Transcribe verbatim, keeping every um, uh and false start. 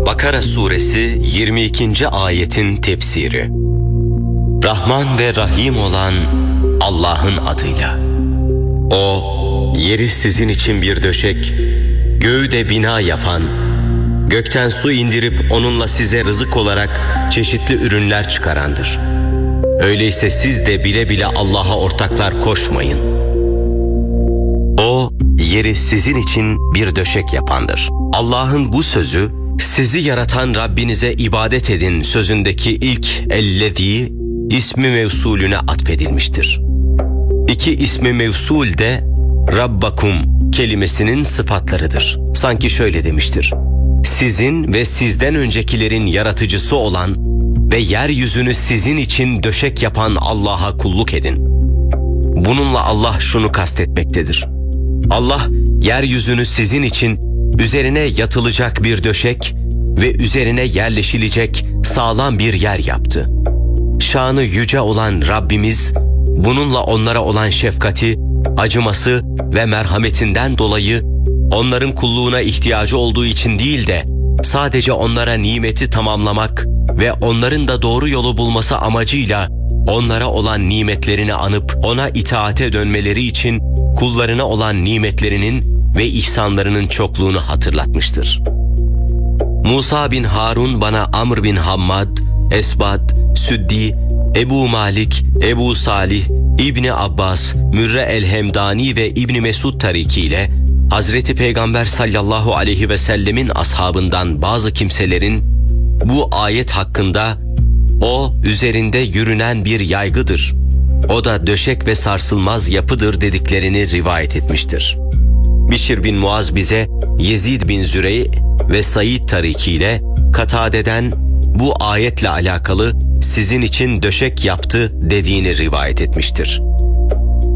Bakara suresi yirmi ikinci ayetin tefsiri. Rahman ve Rahim olan Allah'ın adıyla. O, yeri sizin için bir döşek, göğü de bina yapan, gökten su indirip onunla size rızık olarak çeşitli ürünler çıkarandır. Öyleyse siz de bile bile Allah'a ortaklar koşmayın. O, yeri sizin için bir döşek yapandır. Allah'ın bu sözü, sizi yaratan Rabbinize ibadet edin sözündeki ilk ellezî ismi mevsulüne atfedilmiştir. İki ismi mevsul de Rabbakum kelimesinin sıfatlarıdır. Sanki şöyle demiştir: sizin ve sizden öncekilerin yaratıcısı olan ve yeryüzünü sizin için döşek yapan Allah'a kulluk edin. Bununla Allah şunu kastetmektedir: Allah yeryüzünü sizin için üzerine yatılacak bir döşek ve üzerine yerleşilecek sağlam bir yer yaptı. Şanı yüce olan Rabbimiz bununla onlara olan şefkati, acıması ve merhametinden dolayı onların kulluğuna ihtiyacı olduğu için değil de sadece onlara nimeti tamamlamak ve onların da doğru yolu bulması amacıyla onlara olan nimetlerini anıp ona itaate dönmeleri için kullarına olan nimetlerinin ve ihsanlarının çokluğunu hatırlatmıştır. Musa bin Harun bana Amr bin Hammad, Esbad, Süddi, Ebu Malik, Ebu Salih, İbni Abbas, Mürre el-Hemdani ve İbni Mesud tarikiyle Hazreti Peygamber sallallahu aleyhi ve sellemin ashabından bazı kimselerin bu ayet hakkında o üzerinde yürünen bir yaygıdır, o da döşek ve sarsılmaz yapıdır dediklerini rivayet etmiştir. Bişir bin Muaz bize Yezid bin Zürey ve Said tarikiyle Katade'den bu ayetle alakalı sizin için döşek yaptı dediğini rivayet etmiştir.